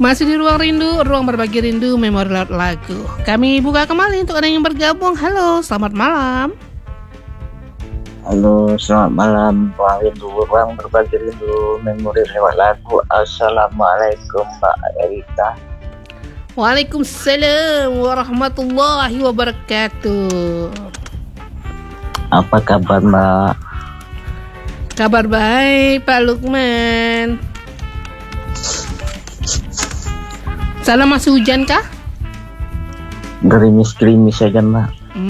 Masih di ruang rindu, ruang berbagi rindu, memori lagu. Kami buka kembali untuk Anda yang bergabung. Halo, selamat malam. Halo, selamat malam. Ruang rindu, ruang berbagi rindu, memori lewat lagu. Assalamualaikum Mbak Erita. Waalaikumsalam warahmatullahi wabarakatuh. Apa kabar Mbak? Kabar baik Pak Lukman. Sana masih hujan kah? Gerimis-gerimis saja Mbak.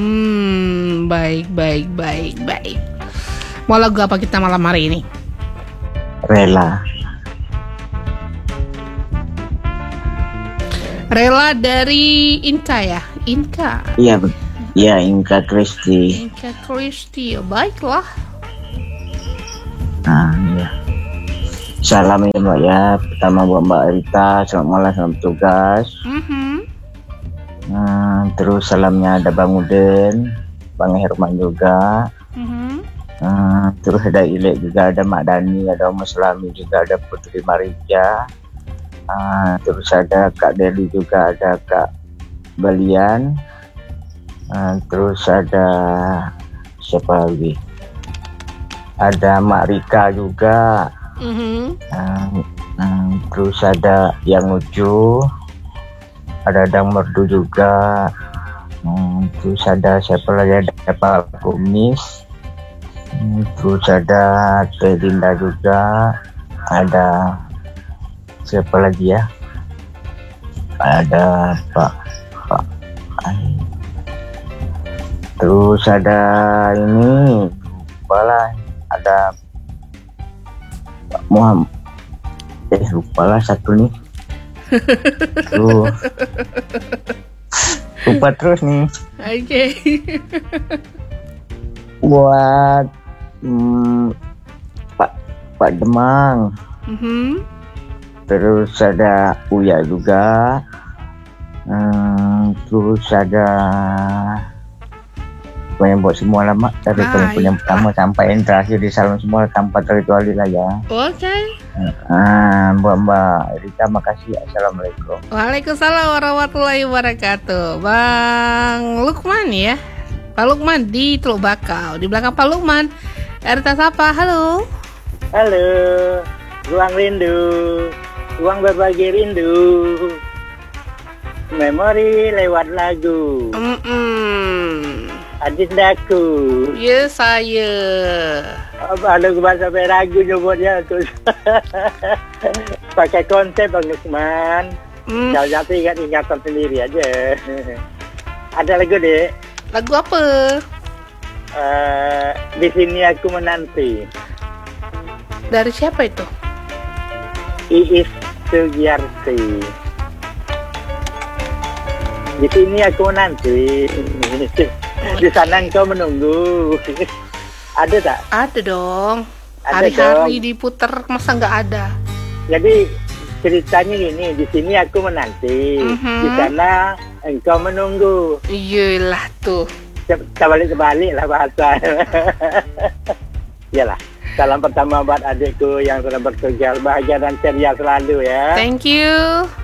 Baik. Mau lagu apa kita malam hari ini? Rela dari Inka ya? Inka. Iya, Inka Kristi. Baiklah. Nah, iya. Salam ya Mbak ya. Pertama buat Mbak Erita, selamat malam, selamat tugas. Terus salamnya ada Bang Udin, Bang Herman juga. Terus ada Ilek juga, ada Mak Dani, ada Om Selami juga, ada Putri Marija. Terus ada Kak Deli juga, ada Kak Balian. Terus ada siapa lagi? Ada Mak Rika juga. Terus ada yang lucu, ada Dang Merdu juga. Terus ada siapa lagi? Ada Pak Kumis. Terus ada Teh Dinda juga. Ada siapa lagi ya? Ada Pak. Terus ada ini, ada Pak Muhammad. Lupa lah satu nih. Lupa terus nih. Oke. Buat Pak Demang. Terus ada Uya juga. Terus ada buat semua lama dari yang pertama sampai yang terakhir, di salon semua tanpa terkecuali lah ya. Oke. Buat Mbak Rita, makasih. Assalamualaikum. Waalaikumsalam warahmatullahi wabarakatuh. Bang Lukman ya, Pak Lukman di Teluk Bakau. Di belakang Pak Lukman Erita sapa. Halo. Ruang rindu, ruang berbagi rindu, memori lewat lagu. Adindaku. Ya saya. Lagu bahasa Melayu nyebutnya tu. Pakai konsep Bang Lukman. Jauh-jauh ingatan sendiri aja. Ada lagu dek. Lagu apa? Di sini aku menanti. Dari siapa itu? Iis Sugiarti. Di sini aku menanti. Di sana engkau menunggu. Ada tak? Ada dong. Ada Hari-hari dong. diputer, masa nggak ada? Jadi ceritanya gini, di sini aku menanti, di sana engkau menunggu. Iyalah tuh. Terbalik lah bahasa. Iyalah. Salam pertama buat adikku yang sudah bekerja, bahagia dan ceria selalu ya. Thank you.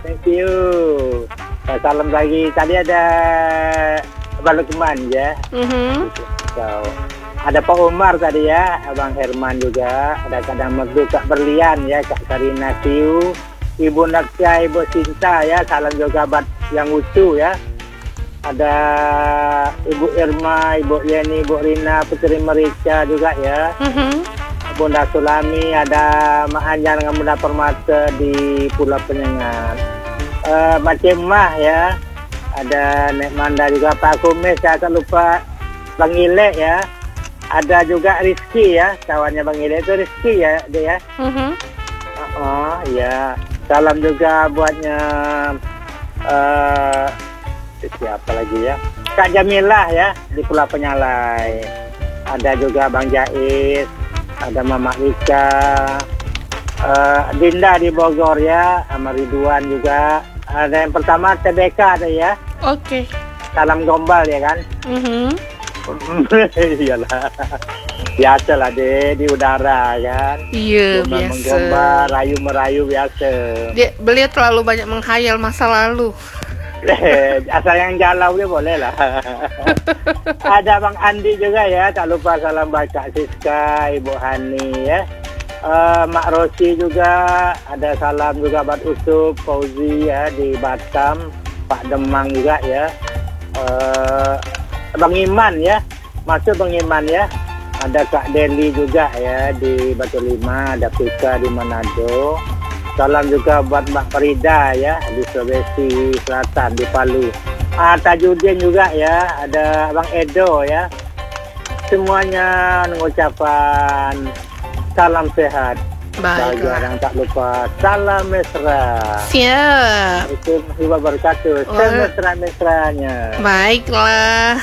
Salam lagi. Tadi ada Abang Lukman ya. So, ada Pak Umar tadi ya, Abang Herman juga, ada Kadang Merdu, Kak Berlian ya, Kak Karina Tiu, Ibu Naksya, Ibu Cinta ya, salam juga buat yang lucu ya. Ada Ibu Irma, Ibu Yeni, Ibu Rina, Putri Merica juga ya. Bunda Sulami, ada Mak Anjar dengan Bunda Permata di Pulau Penyengat. Macam Mah ya. Ada Nek Manda juga, Pak Kumis, saya tak lupa Bang Ilek ya. Ada juga Rizky ya, kawannya Bang Ilek itu Rizky ya dia ya. Ya. Salam juga buatnya siapa lagi ya? Kak Jamilah ya di Pulau Penyalai. Ada juga Bang Jais, ada Mama Ika, Dinda di Bogor ya, sama Ridwan juga. Ada yang pertama TBK ada ya. Oke. Salam gombal ya kan. Iyalah. Biasalah di udara kan. Iya, biasa. Menggambar, rayu-merayu biasa. Beliau terlalu banyak menghayal masa lalu. Asal yang galau dia boleh lah. Ada Bang Andi juga ya, tak lupa salam buat Kak Siska, Ibu Hani ya. Mak Rosi juga, ada salam juga buat Usup, Fauzi ya di Batam, Pak Demang juga ya. Bang Iman ya, masuk Bang Iman ya. Ada Kak Deli juga ya di Batu Lima, ada Pika di Manado. Salam juga buat Mbak Farida ya di Sulawesi Selatan di Palu. Tajudin juga ya, ada Bang Edo ya. Semuanya mengucapkan salam sehat. Bagi orang tak lupa salam mesra. Siap. Itu Hiba Berkatu. Semesra-mesranya. Baiklah.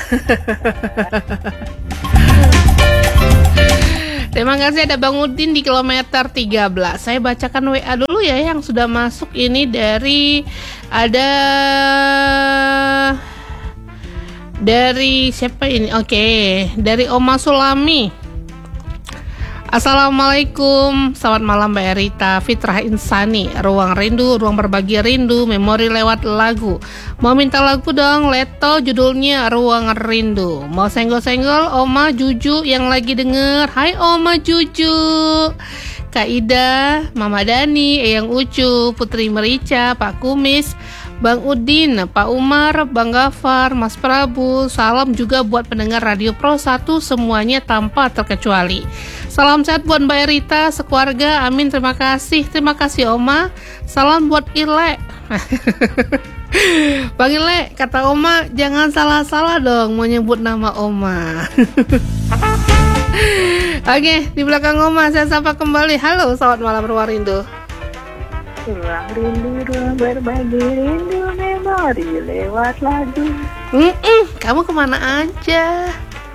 Terima kasih, ada Bang Udin di kilometer 13. Saya bacakan WA dulu ya yang sudah masuk ini dari siapa ini? Oke, dari Oma Sulami. Assalamualaikum, selamat malam Mbak Erita, Fitrah Insani, Ruang Rindu, Ruang Berbagi Rindu, Memori lewat lagu. Mau minta lagu dong, Leto, judulnya Ruang Rindu. Mau senggol-senggol Oma Juju yang lagi denger. Hai Oma Juju, Kak Ida, Mama Dani, Eyang Ucu, Putri Merica, Pak Kumis, Bang Udin, Pak Umar, Bang Gafar, Mas Prabu. Salam juga buat pendengar Radio Pro 1 semuanya tanpa terkecuali. Salam sehat buat Mbak Erita, sekeluarga, amin, terima kasih Oma. Salam buat Ile. Bang Ile, kata Oma jangan salah-salah dong mau nyebut nama Oma. Oke, di belakang Oma saya sapa kembali. Halo, selamat malam Ruang Rindu. Ruang rindu, ruang berbagi rindu, memori lewat lagu. Kamu kemana aja?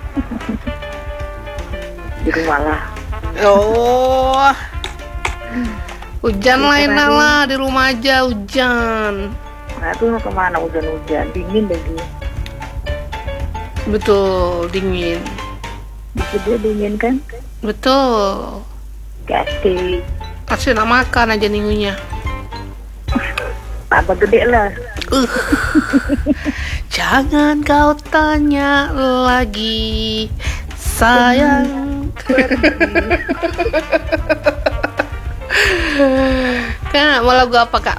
Di rumah lah. Oh, hujan lain lah, di rumah aja hujan. Nah tuh mau kemana hujan-hujan, dingin lagi. Betul, dingin. Di Kedua dingin kan? Betul. Kasih. Kasih nak makan aja minggunya. Apa gede lah. Jangan kau tanya lagi, sayang. Kak, mau lagu apa Kak?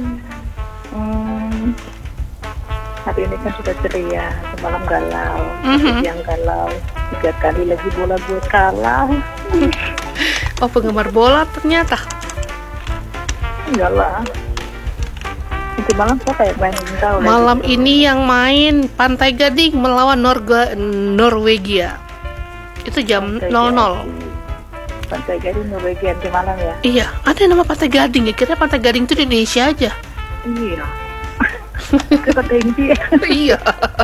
Hari ini kan sudah ceria, semalam galau, siang galau, 3 kali lagi bola gue kalah. Oh, penggemar bola ternyata. Enggak lah. Nanti malam siapa ya main? Malam ini yang main Pantai Gading melawan Norwegia. Itu jam 00. Pantai Gading Norwegia nanti malam ya? Iya, ada yang nama Pantai Gading ya. Kira Pantai Gading itu di Indonesia aja. Iya. Pantai Gading. Iya.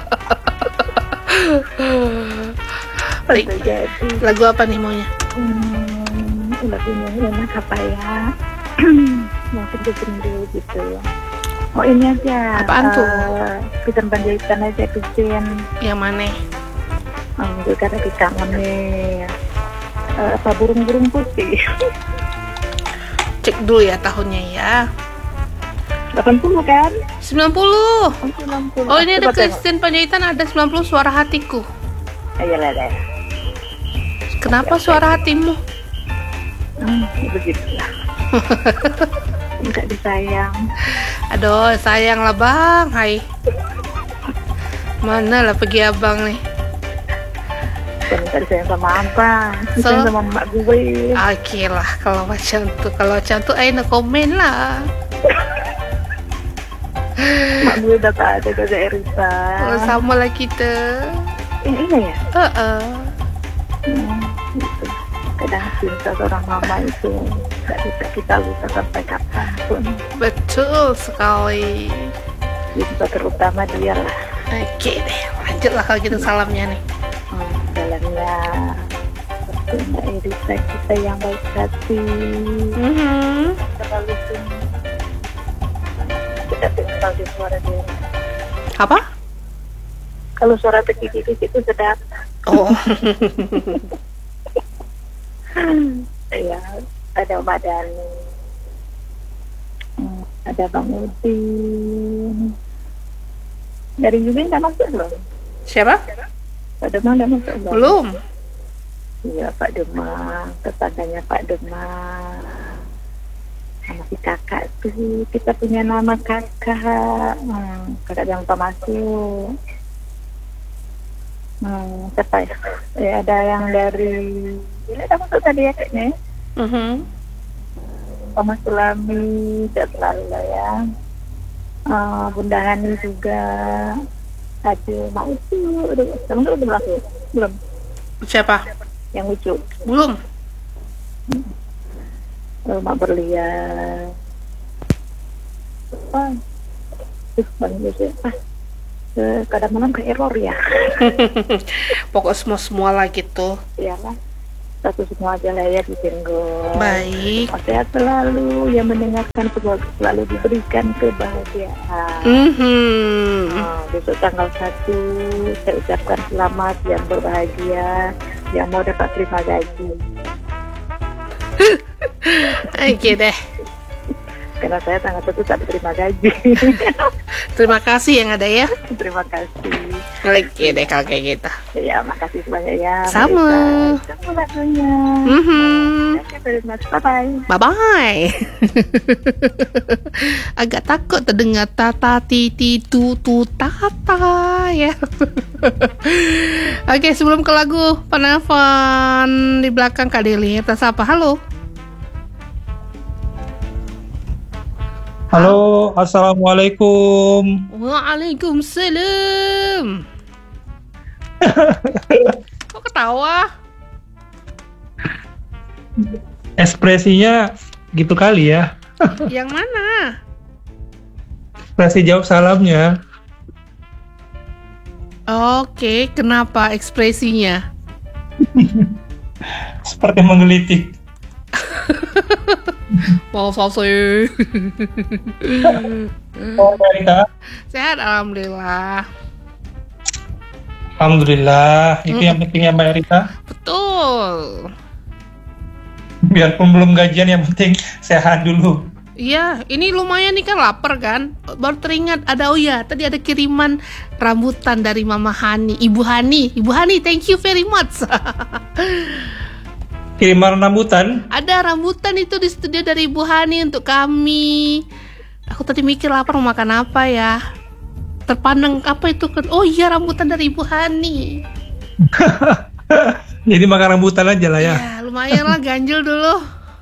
Pantai Gading. Lagu apa nih maunya? Lagunya enak apa ya? Mau rindu gitu. Oh ini aja. Apaan tuh? Pisan Panjaitan aja Pisan. Yang mana? Gue karena kangen nih. Apa burung-burung putih. Cek dulu ya tahunnya ya. 80 kan? 90. 90. Oh ini ada Christine Panjaitan, ada 90 Suara Hatiku. Ayolah deh. Kenapa suara hatimu? Begitulah. Enggak disayang. Aduh, sayang lah bang. Hai. Mana lah pergi abang nih? Minta disayang sama abang, disayang sama emak gue. Oke lah, kalau macam tuh, ayo no komen lah. Emak gue udah tak ada ke Erita. Oh, sama lah kita. Iya ya. Gitu. Kadang cinta seorang mama itu nggak bisa kita lupa sampai kapanpun. Betul sekali. Cinta terutama dia lah. Oke deh, lanjut lah kalau gitu salamnya nih. Salamnya Mbak Erita kita yang baik hati. Terlalu kita tinggal di suara dia. Apa? Kalau suara tekik itu sedap. Oh. Ya, ada Mbak Dani, ada Bang Udin. Dari Yubin udah masuk belum? Siapa? Pak Demang udah masuk belum? Belum. Iya, Pak Demang, tetangganya Pak Demang. Sama si kakak tuh, kita punya nama kakak. Kakak jangan lupa masuk. Siapa ya? Ya, ada yang dari ini udah masuk tadi ya kayaknya. Mama Sulami udah selalu lah ya. Bunda Hani juga. Ada Mak Ucu udah masuk? Belum. Siapa? Yang Ucu Belum. Mak Berlian. Kadang malam ke error ya. Pokok semua lah gitu. Iyalah, satu semua aja lah ya ditunggu. Baik. Sehat selalu, yang mendengarkan selalu diberikan kebahagiaan. Besok tanggal 1 saya ucapkan selamat yang berbahagia, yang mau dapat terima gaji. Oke deh. Karena saya tanggal 1 tak terima gaji. Terima kasih yang ada ya. Terima kasih. Oke deh kalau kayak gitu. Ya, makasih banyak ya. Sama. Sama lagunya. Bye-bye. Bye-bye. Agak takut terdengar tata titi tutu tata ya. Oke, sebelum ke lagu penelpon di belakang Kak Deli, kita sapa. Halo. Halo, assalamualaikum. Waalaikumsalam. Kok ketawa? Ekspresinya gitu kali ya. Yang mana? Ekspresi jawab salamnya. Oke, kenapa ekspresinya? Seperti menggelitik. Mau sih. Oh, Rita. Sehat, alhamdulillah. Alhamdulillah, itu yang penting ya Mbak Rita. Betul. Biarpun belum gajian, yang penting sehat dulu. Iya, ini lumayan nih kan, lapar kan. Baru teringat ada, tadi ada kiriman rambutan dari Mama Hani, Ibu Hani, thank you very much. Kiriman rambutan? Ada rambutan itu di studio dari Ibu Hani untuk kami. Aku tadi mikir lapar mau makan apa ya. Terpandang apa itu kan? Oh iya, rambutan dari Ibu Hani. Jadi makan rambutan aja lah ya. Ya, lumayan lah, ganjil dulu.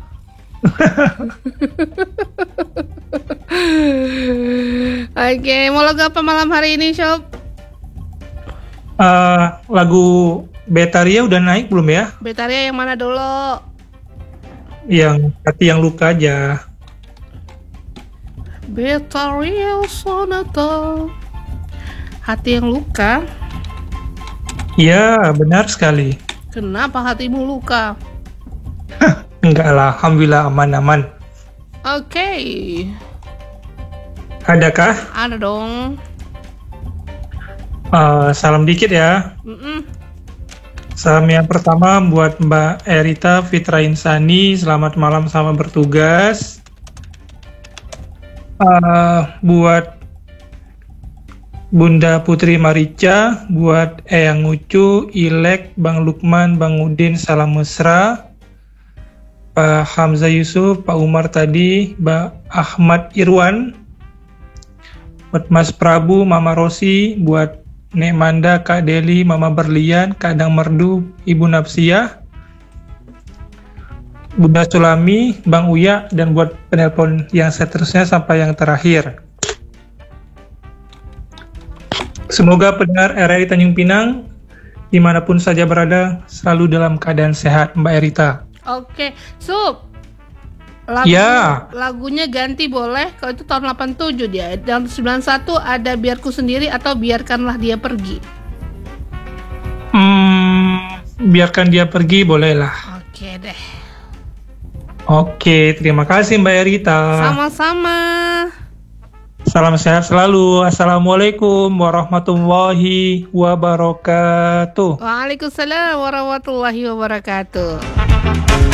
Oke, mau lagu apa malam hari ini, Sob? Lagu Betaria udah naik belum ya? Betaria yang mana dulu? Yang hati yang luka aja. Betaria Sonata. Hati yang luka? Iya, benar sekali. Kenapa hatimu luka? Enggak lah, alhamdulillah aman-aman. Oke. Adakah? Ada dong. Salam dikit ya. Salam yang pertama buat Mbak Erita Fitra Insani, selamat malam sama bertugas. Buat Bunda Putri Marica, buat Eyang Ucu, Ilek, Bang Lukman, Bang Udin, salam mesra. Pak Hamzah Yusuf, Pak Umar tadi, Mbak Ahmad Irwan, buat Mas Prabu, Mama Rosi, buat Nek Manda, Kak Deli, Mama Berlian, Kak Dang Merdu, Ibu Napsia, Bunda Sulami, Bang Uya, dan buat penelpon yang seterusnya sampai yang terakhir. Semoga pendengar RRI Tanjung Pinang, dimanapun saja berada, selalu dalam keadaan sehat, Mbak Erita. Oke, Sup. Lagunya ganti boleh. Kalau itu tahun 87 dia. Dan 91 ada Biarku Sendiri atau Biarkanlah Dia Pergi. Biarkan Dia Pergi bolehlah. Oke deh. Oke, terima kasih Mbak Erita. Sama-sama. Salam sehat selalu. Assalamualaikum warahmatullahi wabarakatuh. Waalaikumsalam warahmatullahi wabarakatuh.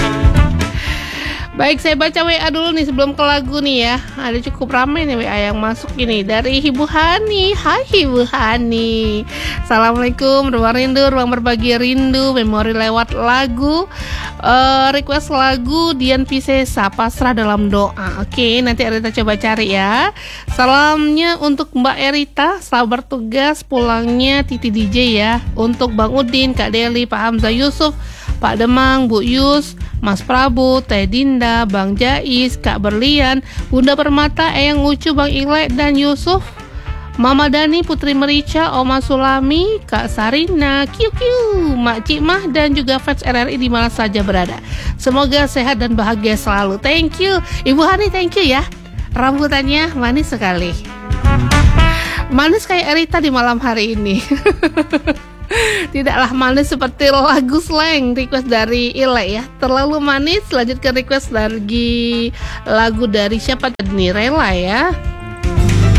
Baik, saya baca WA dulu nih sebelum ke lagu nih ya. Ada cukup ramai nih WA yang masuk ini. Dari Ibu Hani. Hai Ibu Hani. Assalamualaikum, ruang rindu, ruang berbagi rindu, memori lewat lagu. Request lagu Dian Piscesa, pasrah dalam doa. Oke, nanti Erita coba cari ya. Salamnya untuk Mbak Erita, selamat bertugas pulangnya Titi DJ ya. Untuk Bang Udin, Kak Deli, Pak Hamzah Yusuf, Pak Demang, Bu Yus, Mas Prabu, Teh Dinda, Bang Jais, Kak Berlian, Bunda Permata, Eyang Ucu, Bang Ilek dan Yusuf, Mama Dani, Putri Merica, Oma Sulami, Kak Sarina, QQ, Mak Cikmah dan juga fans RRI di mana saja berada. Semoga sehat dan bahagia selalu. Thank you Ibu Hani, thank you ya. Rambutannya manis sekali. Manis kayak Erita di malam hari ini. Tidaklah manis seperti lagu slang request dari Ile ya. Terlalu manis. Lanjutkan request lagi lagu dari siapa tadi nih, Rela ya.